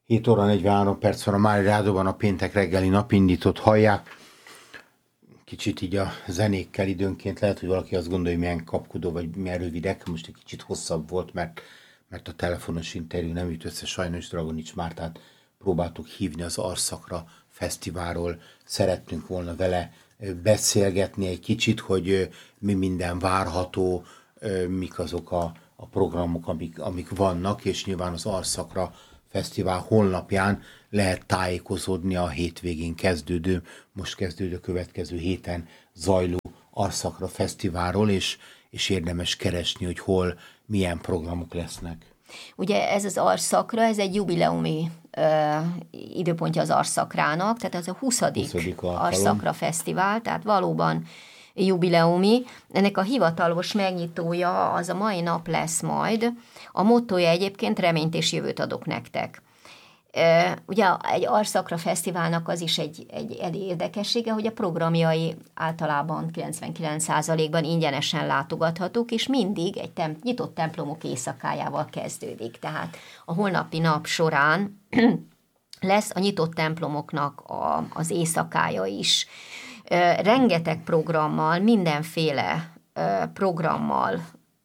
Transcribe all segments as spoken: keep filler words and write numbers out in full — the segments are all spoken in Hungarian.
hét óra negyvenhárom perc van a Mária Rádióban, a péntek reggeli napindítót hallják. Kicsit így a zenékkel időnként lehet, hogy valaki azt gondolja, hogy milyen kapkodó, vagy milyen rövidek. Most egy kicsit hosszabb volt, mert, mert a telefonos interjú nem jut össze sajnos Dragonics Mártát próbáltuk hívni az Arszakra Fesztiválról. Szerettünk volna vele beszélgetni egy kicsit, hogy mi minden várható, mik azok a, a programok, amik, amik vannak, és nyilván az Arszakra Fesztivál honlapján lehet tájékozódni a hétvégén kezdődő, most kezdődő következő héten zajló Arszakra Fesztiválról, és, és érdemes keresni, hogy hol milyen programok lesznek. Ugye ez az Arszakra, ez egy jubileumi ö, időpontja az Arszakrának, tehát ez a huszadik Arszakra Fesztivál, tehát valóban jubileumi. Ennek a hivatalos megnyitója az a mai nap lesz majd. A mottója egyébként reményt és jövőt adok nektek. Ugye egy Arszakra Fesztiválnak az is egy, egy érdekessége, hogy a programjai általában kilencvenkilenc százalékban ingyenesen látogathatók, és mindig egy tem- nyitott templomok éjszakájával kezdődik. Tehát a holnapi nap során lesz a nyitott templomoknak a, az éjszakája is. Rengeteg programmal, mindenféle programmal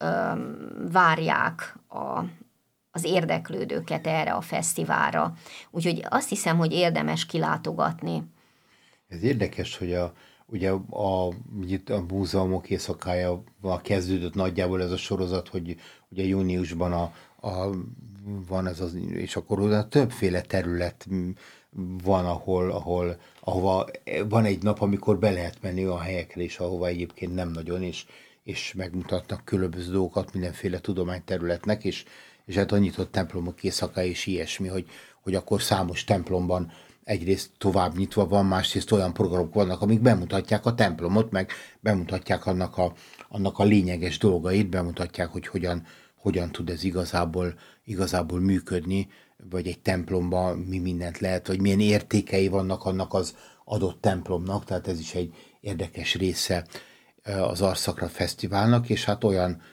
várják a az érdeklődőket erre a fesztiválra. Úgyhogy azt hiszem, hogy érdemes kilátogatni. Ez érdekes, hogy a, ugye a, a múzeumok éjszakájával kezdődött nagyjából ez a sorozat, hogy ugye júniusban a, a, van ez az, és akkor oda többféle terület van, ahol, ahol ahova van egy nap, amikor be lehet menni olyan helyekre is, ahova egyébként nem nagyon, és, és megmutatnak különböző dolgokat mindenféle tudományterületnek, és és hát a nyitott templomok éjszaka és ilyesmi, hogy, hogy akkor számos templomban egyrészt tovább nyitva van, másrészt olyan programok vannak, amik bemutatják a templomot, meg bemutatják annak a, annak a lényeges dolgait, bemutatják, hogy hogyan, hogyan tud ez igazából, igazából működni, vagy egy templomban mi mindent lehet, vagy milyen értékei vannak annak az adott templomnak, tehát ez is egy érdekes része az Arszakra Fesztiválnak, és hát olyan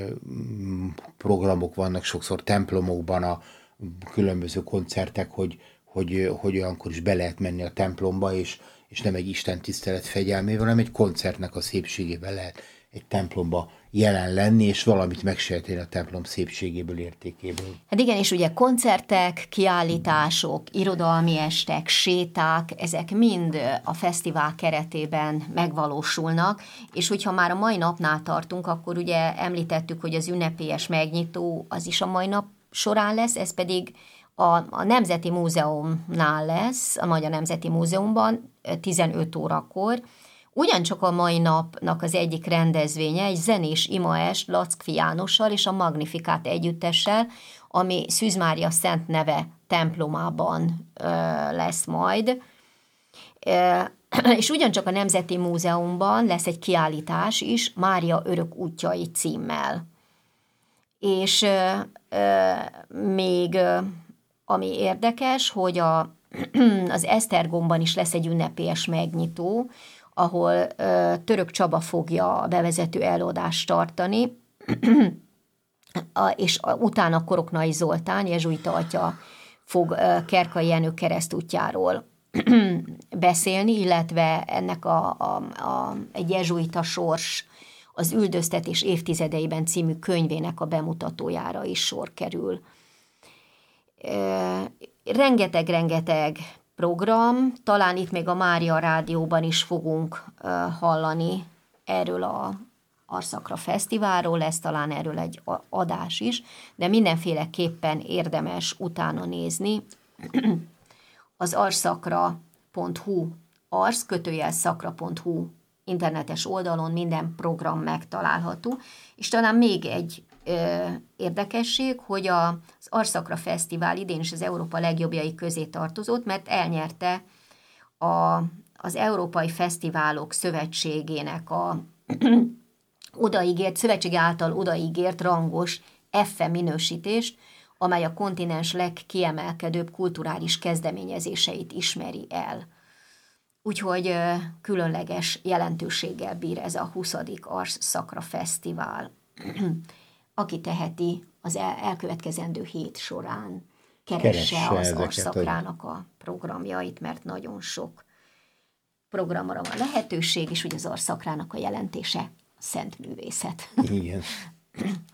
programok vannak sokszor templomokban, a különböző koncertek, hogy, hogy, hogy olyankor is be lehet menni a templomba, és, és nem egy istentisztelet fegyelmével, hanem egy koncertnek a szépségével lehet egy templomba jelen lenni, és valamit megsejteni a templom szépségéből, értékéből. Hát igen, és ugye koncertek, kiállítások, irodalmi estek, séták, ezek mind a fesztivál keretében megvalósulnak, és hogyha már a mai napnál tartunk, akkor ugye említettük, hogy az ünnepélyes megnyitó az is a mai nap során lesz, ez pedig a, a Nemzeti Múzeumnál lesz, a Magyar Nemzeti Múzeumban tizenöt órakor. Ugyancsak a mai napnak az egyik rendezvénye egy zenés imaest Lackfi Jánossal és a Magnifikát együttessel, ami Szűz Mária Szent Neve templomában ö, lesz majd. E, és ugyancsak a Nemzeti Múzeumban lesz egy kiállítás is, Mária örök útjai címmel. És ö, ö, még ö, ami érdekes, hogy a, az Esztergomban is lesz egy ünnepélyes megnyitó, ahol ö, Török Csaba fogja a bevezető előadást tartani, a, és a, utána Koroknai Zoltán, jezsuita atya fog ö, Kerkai Jenő keresztútjáról beszélni, illetve ennek a, a, a, egy jezsuita sors az Üldöztetés évtizedeiben című könyvének a bemutatójára is sor kerül. Rengeteg-rengeteg program, talán itt még a Mária Rádióban is fogunk uh, hallani erről a Arszakra Fesztiválról, lesz talán erről egy adás is, de mindenféleképpen érdemes utána nézni. Az arszakra pont hu, arsz kötőjel szakra pont hu internetes oldalon minden program megtalálható, és talán még egy ö, érdekesség, hogy a, az Arszakra Fesztivál idén is az Európa legjobbjai közé tartozott, mert elnyerte a, az Európai Fesztiválok Szövetségének a odaígért, szövetség által odaígért rangos F-e minősítést, amely a kontinens legkiemelkedőbb kulturális kezdeményezéseit ismeri el. Úgyhogy különleges jelentőséggel bír ez a huszadik Arszakra Fesztivál. Aki teheti, az el- elkövetkezendő hét során keresse, keresse az ezeket, Arszakrának a programjait, mert nagyon sok programra van lehetőség, és ugye az Arszakrának a jelentése a szent művészet. Igen.